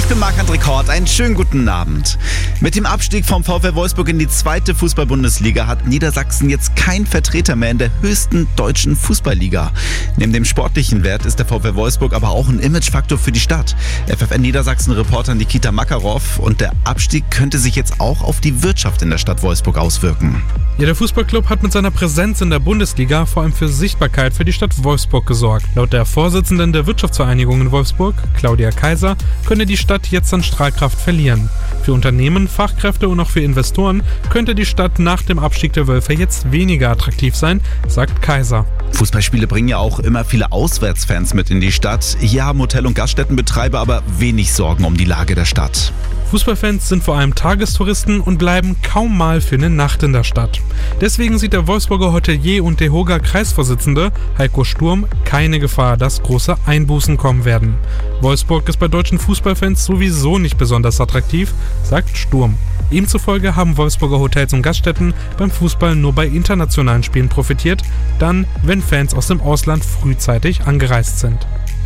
Ich bin Marc-André Kort, einen schönen guten Abend. Mit dem Abstieg vom VfL Wolfsburg in die 2. Fußball-Bundesliga hat Niedersachsen jetzt keinen Vertreter mehr in der höchsten deutschen Fußballliga. Neben dem sportlichen Wert ist der VfL Wolfsburg aber auch ein Imagefaktor für die Stadt. FFN Niedersachsen-Reporter Nikita Makarov, und der Abstieg könnte sich jetzt auch auf die Wirtschaft in der Stadt Wolfsburg auswirken. Ja, der Fußballclub hat mit seiner Präsenz in der Bundesliga vor allem für Sichtbarkeit für die Stadt Wolfsburg gesorgt. Laut der Vorsitzenden der Wirtschaftsvereinigung in Wolfsburg, Claudia Kaiser, könne die Stadt jetzt an Strahlkraft verlieren. Für Unternehmen, Fachkräfte und auch für Investoren könnte die Stadt nach dem Abstieg der Wölfe jetzt weniger attraktiv sein, sagt Kaiser. Fußballspiele bringen ja auch immer viele Auswärtsfans mit in die Stadt. Hier haben Hotel- und Gaststättenbetreiber aber wenig Sorgen um die Lage der Stadt. Fußballfans sind vor allem Tagestouristen und bleiben kaum mal für eine Nacht in der Stadt. Deswegen sieht der Wolfsburger Hotelier und DEHOGA Kreisvorsitzende Heiko Sturm keine Gefahr, dass große Einbußen kommen werden. Wolfsburg ist bei deutschen Fußballfans sowieso nicht besonders attraktiv, sagt Sturm. Ihm zufolge haben Wolfsburger Hotels und Gaststätten beim Fußball nur bei internationalen Spielen profitiert, dann, wenn Fans aus dem Ausland frühzeitig angereist sind.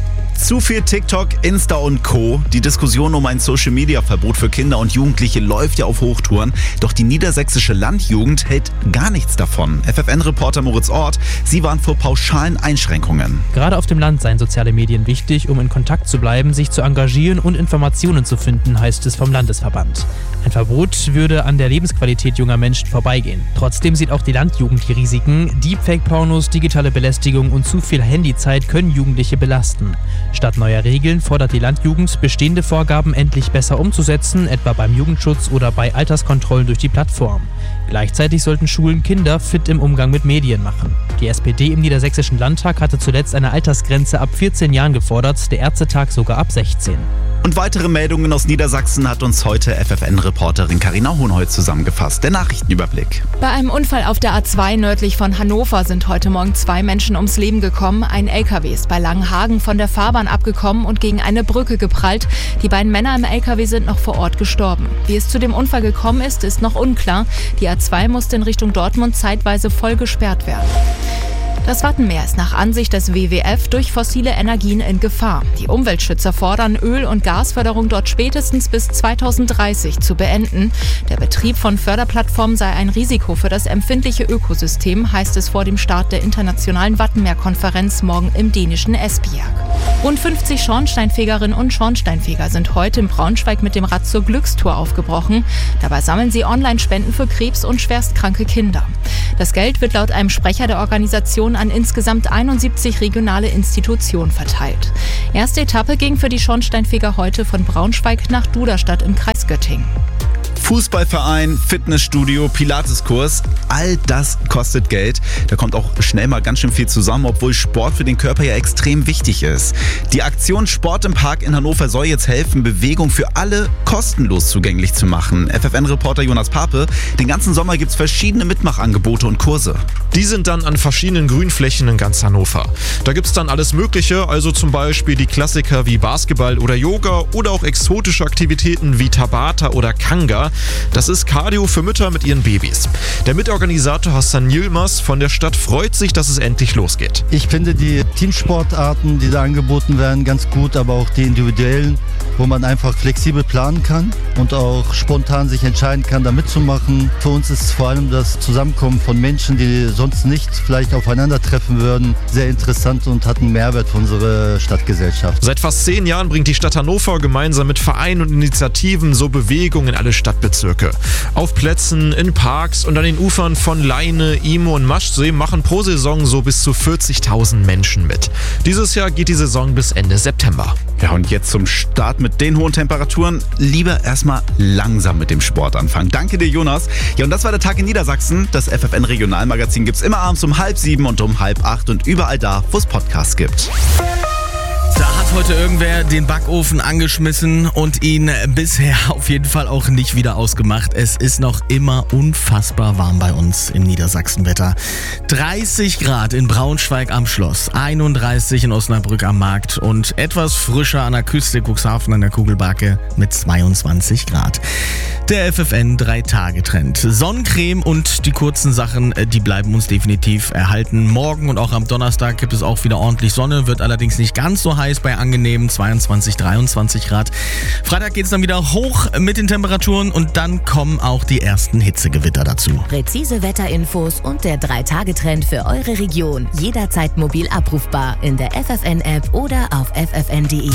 Zu viel TikTok, Insta und Co. Die Diskussion um ein Social-Media-Verbot für Kinder und Jugendliche läuft ja auf Hochtouren. Doch die niedersächsische Landjugend hält gar nichts davon. FFN-Reporter Moritz Ort, sie warnt vor pauschalen Einschränkungen. Gerade auf dem Land seien soziale Medien wichtig, um in Kontakt zu bleiben, sich zu engagieren und Informationen zu finden, heißt es vom Landesverband. Ein Verbot würde an der Lebensqualität junger Menschen vorbeigehen. Trotzdem sieht auch die Landjugend die Risiken. Deepfake-Pornos, digitale Belästigung und zu viel Handyzeit können Jugendliche belasten. Statt neuer Regeln fordert die Landjugend, bestehende Vorgaben endlich besser umzusetzen, etwa beim Jugendschutz oder bei Alterskontrollen durch die Plattform. Gleichzeitig sollten Schulen Kinder fit im Umgang mit Medien machen. Die SPD im Niedersächsischen Landtag hatte zuletzt eine Altersgrenze ab 14 Jahren gefordert, der Ärztetag sogar ab 16. Und weitere Meldungen aus Niedersachsen hat uns heute FFN-Reporterin Carina Hohenholz zusammengefasst. Der Nachrichtenüberblick. Bei einem Unfall auf der A2 nördlich von Hannover sind heute Morgen 2 Menschen ums Leben gekommen. Ein LKW ist bei Langenhagen von der Fahrbahn abgekommen und gegen eine Brücke geprallt. Die beiden Männer im LKW sind noch vor Ort gestorben. Wie es zu dem Unfall gekommen ist, ist noch unklar. Die A2 musste in Richtung Dortmund zeitweise voll gesperrt werden. Das Wattenmeer ist nach Ansicht des WWF durch fossile Energien in Gefahr. Die Umweltschützer fordern, Öl- und Gasförderung dort spätestens bis 2030 zu beenden. Der Betrieb von Förderplattformen sei ein Risiko für das empfindliche Ökosystem, heißt es vor dem Start der internationalen Wattenmeer-Konferenz morgen im dänischen Esbjerg. Rund 50 Schornsteinfegerinnen und Schornsteinfeger sind heute in Braunschweig mit dem Rad zur Glückstour aufgebrochen. Dabei sammeln sie Online-Spenden für Krebs- und schwerstkranke Kinder. Das Geld wird laut einem Sprecher der Organisation an insgesamt 71 regionale Institutionen verteilt. Erste Etappe ging für die Schornsteinfeger heute von Braunschweig nach Duderstadt im Kreis Göttingen. Fußballverein, Fitnessstudio, Pilateskurs, all das kostet Geld. Da kommt auch schnell mal ganz schön viel zusammen, obwohl Sport für den Körper ja extrem wichtig ist. Die Aktion Sport im Park in Hannover soll jetzt helfen, Bewegung für alle kostenlos zugänglich zu machen. FFN-Reporter Jonas Pape, den ganzen Sommer gibt es verschiedene Mitmachangebote und Kurse. Die sind dann an verschiedenen Grünflächen in ganz Hannover. Da gibt es dann alles Mögliche, also zum Beispiel die Klassiker wie Basketball oder Yoga oder auch exotische Aktivitäten wie Tabata oder Kanga. Das ist Cardio für Mütter mit ihren Babys. Der Mitorganisator Hassan Yilmaz von der Stadt freut sich, dass es endlich losgeht. Ich finde die Teamsportarten, die da angeboten werden, ganz gut, aber auch die individuellen, wo man einfach flexibel planen kann und auch spontan sich entscheiden kann, da mitzumachen. Für uns ist vor allem das Zusammenkommen von Menschen, die sonst nicht vielleicht aufeinandertreffen würden, sehr interessant und hat einen Mehrwert für unsere Stadtgesellschaft. Seit fast 10 Jahren bringt die Stadt Hannover gemeinsam mit Vereinen und Initiativen so Bewegung in alle Stadtbezirke. Auf Plätzen, in Parks und an den Ufern von Leine, Imo und Maschsee machen pro Saison so bis zu 40.000 Menschen mit. Dieses Jahr geht die Saison bis Ende September. Ja, und jetzt zum Start mit den hohen Temperaturen. Lieber erstmal langsam mit dem Sport anfangen. Danke dir, Jonas. Ja, und das war der Tag in Niedersachsen. Das FFN Regionalmagazin gibt's immer abends um 7:30 und um 7:30 und überall da, wo es Podcasts gibt. Da hat heute irgendwer den Backofen angeschmissen und ihn bisher auf jeden Fall auch nicht wieder ausgemacht. Es ist noch immer unfassbar warm bei uns im Niedersachsenwetter. 30 Grad in Braunschweig am Schloss, 31 in Osnabrück am Markt und etwas frischer an der Küste, Cuxhaven an der Kugelbake mit 22 Grad. Der FFN 3-Tage-Trend. Sonnencreme und die kurzen Sachen, die bleiben uns definitiv erhalten. Morgen und auch am Donnerstag gibt es auch wieder ordentlich Sonne, wird allerdings nicht ganz so heiß bei angenehmen 22, 23 Grad. Freitag geht es dann wieder hoch mit den Temperaturen und dann kommen auch die ersten Hitzegewitter dazu. Präzise Wetterinfos und der 3-Tage-Trend für eure Region. Jederzeit mobil abrufbar in der FFN-App oder auf ffn.de.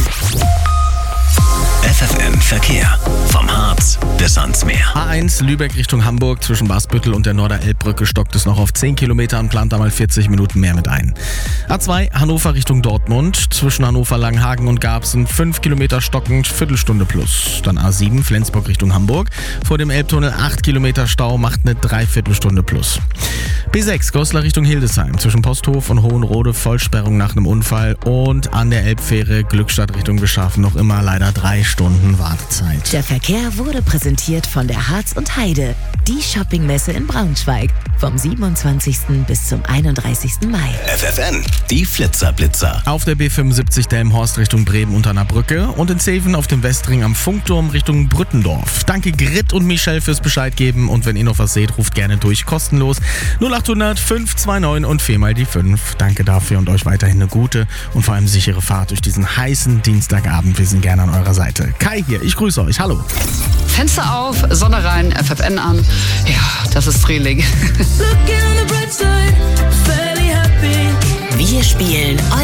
FFN Verkehr. Vom Harz bis ans Meer. A1 Lübeck Richtung Hamburg zwischen Basbüttel und der Norderelbbrücke stockt es noch auf 10 Kilometer und plant da mal 40 Minuten mehr mit ein. A2 Hannover Richtung Dortmund zwischen Hannover Langenhagen und Garbsen 5 Kilometer stockend, Viertelstunde plus. Dann A7 Flensburg Richtung Hamburg. Vor dem Elbtunnel 8 Kilometer Stau, macht eine Dreiviertelstunde plus. B6 Goslar Richtung Hildesheim zwischen Posthof und Hohenrode Vollsperrung nach einem Unfall und an der Elbfähre Glückstadt Richtung Beschaffen noch immer leider 3 Stunden Wartezeit. Der Verkehr wurde präsentiert von der Harz und Heide, die Shoppingmesse in Braunschweig, vom 27. bis zum 31. Mai. FFN, die Flitzerblitzer. Auf der B75 Delmenhorst Richtung Bremen unter einer Brücke und in Zeven auf dem Westring am Funkturm Richtung Brüttendorf. Danke Grit und Michelle fürs Bescheid geben und wenn ihr noch was seht, ruft gerne durch, kostenlos 0800 529 und 4 mal die 5. Danke dafür und euch weiterhin eine gute und vor allem sichere Fahrt durch diesen heißen Dienstagabend. Wir sind gerne an eurer Seite. Kai hier, ich grüße euch. Hallo. Fenster auf, Sonne rein, FFN an. Ja, das ist Frühling. Wir spielen